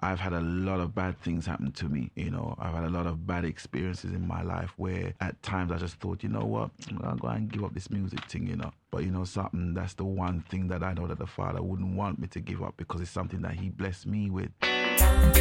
I've had a lot of bad things happen to me. I've had a lot of bad experiences in my life where at times I just thought, you know what, I'm gonna go and give up this music thing. But something, that's the one thing that I know that the Father wouldn't want me to give up, because it's something that He blessed me with.